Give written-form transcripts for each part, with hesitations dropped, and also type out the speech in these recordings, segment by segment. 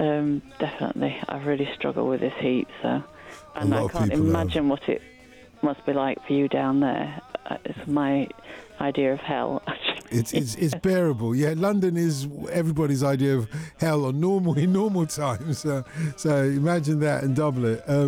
definitely. I really struggle with this heat, so... And I can't imagine what it must be like for you down there. It's my idea of hell, actually. It's bearable. Yeah, London is everybody's idea of hell in normal times. So imagine that and double it. I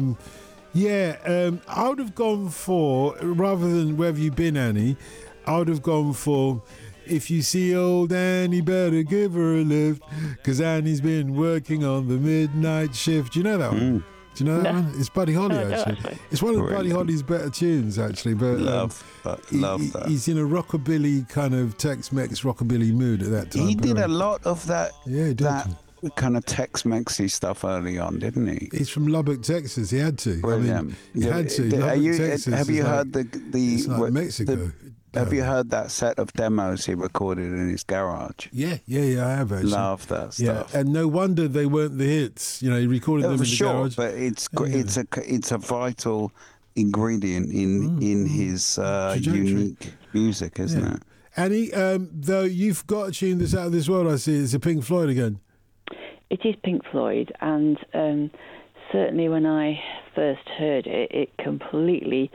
would have gone for, rather than where have you been, Annie, I would have gone for... If you see old Annie, better give her a lift, because Annie's been working on the midnight shift. Do you know that one? Do you know that one? It's Buddy Holly, actually. It's one of Buddy Holly's better tunes, actually. But love that. He's in a rockabilly kind of Tex-Mex rockabilly mood at that time. He did a lot of that. Yeah, he did. That kind of Tex-Mexy stuff early on, didn't he? He's from Lubbock, Texas. He had to. Brilliant. I mean, he had to. Lubbock, Texas. Have you heard It's like Mexico. Have you heard that set of demos he recorded in his garage? Yeah, I have actually. Love that stuff. Yeah, and no wonder they weren't the hits. You know, he recorded them in the garage. But it's a vital ingredient in his unique music, isn't it? Annie, though you've got a tune that's out of this world, I see. It's a Pink Floyd again. It is Pink Floyd, and certainly when I first heard it, it completely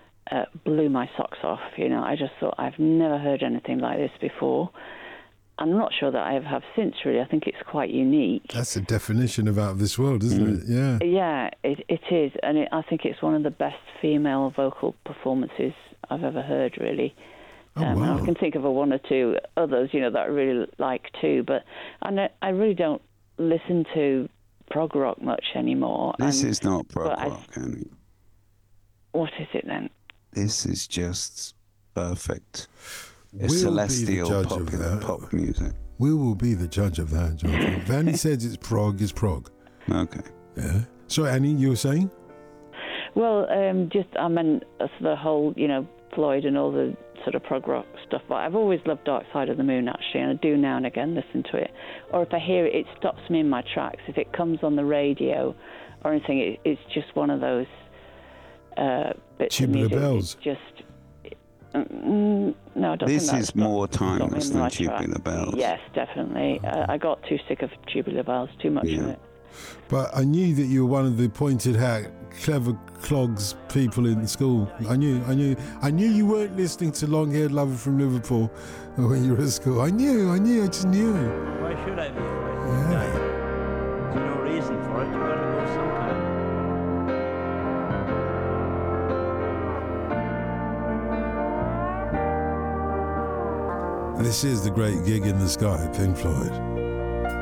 blew my socks off. You know, I just thought, I've never heard anything like this before. I'm not sure that I have since, really. I think it's quite unique. That's the definition of out of this world, isn't it? Yeah. Yeah, it is. And I think it's one of the best female vocal performances I've ever heard, really. Wow. I can think of one or two others, you know, that I really like too. But I really don't listen to prog rock much anymore. This is not prog rock, Annie. What is it then? This is just perfect. We'll celestial pop music. We will be the judge of that, Jonathan. If Annie says it's prog, it's prog. Okay. Yeah. So, Annie, you were saying? Well, I meant the whole, you know, Floyd and all the sort of prog rock stuff. But I've always loved Dark Side of the Moon, actually, and I do now and again listen to it. Or if I hear it, it stops me in my tracks. If it comes on the radio or anything, it's just one of those bits Tubular of music. Bells. It's just... no, I don't this think is more timeless than Tubular Bells. Yes, definitely. I got too sick of Tubular Bells, too much of it. But I knew that you were one of the pointed hat, clever clogs people in school. I knew you weren't listening to Long Haired Lover from Liverpool when you were at school. I just knew. Why should I be? Yeah. There's no reason for it. You gotta go sometime. This is the great gig in the sky, Pink Floyd.